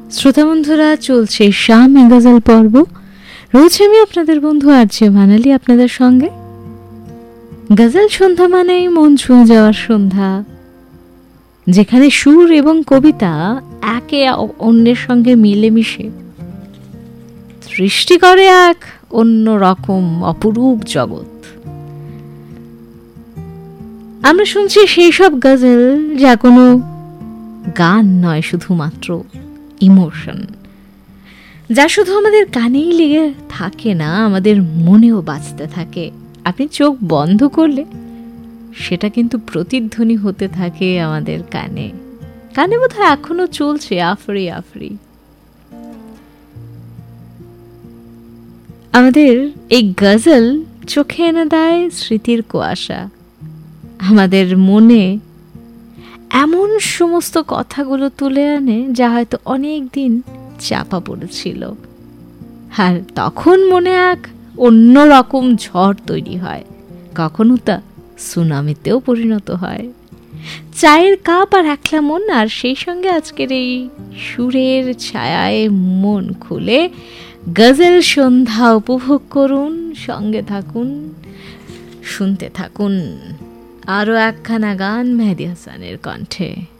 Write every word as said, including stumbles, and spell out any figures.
শ্রোতা বন্ধুরা, চলছে শামী গজল পর্ব। রোজ আমি আপনাদের বন্ধু আরজে মানালি আপনাদের সঙ্গে। গজল সন্ধ্যা মানেই মন ছুঁয়ে যাওয়ার সন্ধ্যা, যেখানে সুর এবং কবিতা একে অন্যের সঙ্গে মিলেমিশে সৃষ্টি করে এক অন্য রকম অপরূপ জগৎ। আমরা শুনছি সেই সব গজল যা কোনো গান নয়, শুধুমাত্র ইমোশন, যা শুধু আমাদের কানেই লেগে থাকে না, আমাদের মনেও বাজতে থাকে। আপনি চোখ বন্ধ করলে সেটা কিন্তু প্রতিধ্বনি হতে থাকে আমাদের কানে। কানে বোধহয় এখনো চলছে আফরি আফরি। আমাদের এই গজল চোখে এনে দেয় স্মৃতির কুয়াশা, আমাদের মনে এমন সমস্ত কথাগুলো তুলে আনে যা হয়তো অনেক দিন চাপা পড়েছিল, আর তখন মনে এক অন্য রকম ঝড় তৈরি হয়, কখনো তা সুনামিতেও পরিণত হয়। চায়ের কাপ আর একলা মন, আর সেই সঙ্গে আজকের এই সুরের ছায়ায় মন খুলে গজল সন্ধ্যা উপভোগ করুন, সঙ্গে থাকুন, শুনতে থাকুন আরও একখানা গান মেহেদী হাসানের কণ্ঠে।